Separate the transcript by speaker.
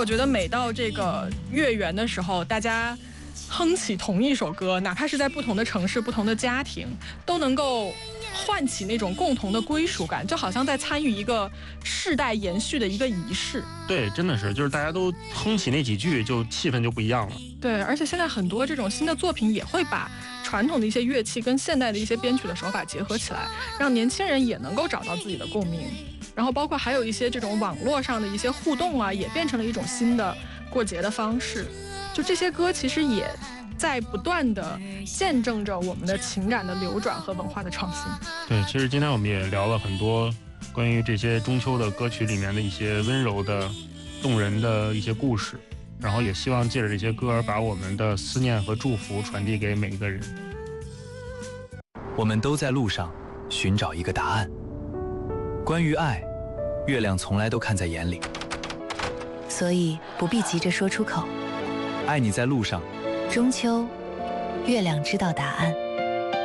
Speaker 1: 我觉得每到这个月圆的时候，大家哼起同一首歌，哪怕是在不同的城市、不同的家庭，都能够唤起那种共同的归属感，就好像在参与一个世代延续的一个仪式。
Speaker 2: 对，真的是，就是大家都哼起那几句，就气氛就不一样了。
Speaker 1: 对，而且现在很多这种新的作品也会把传统的一些乐器跟现代的一些编曲的手法结合起来，让年轻人也能够找到自己的共鸣。然后包括还有一些这种网络上的一些互动啊，也变成了一种新的过节的方式。就这些歌其实也在不断的见证着我们的情感的流转和文化的创新。
Speaker 2: 对，其实今天我们也聊了很多关于这些中秋的歌曲里面的一些温柔的动人的一些故事，然后也希望借着这些歌把我们的思念和祝福传递给每一个人。
Speaker 3: 我们都在路上寻找一个答案。关于爱，月亮从来都看在眼里，
Speaker 4: 所以不必急着说出口。
Speaker 3: 爱你在路上，
Speaker 4: 中秋，月亮知道答案。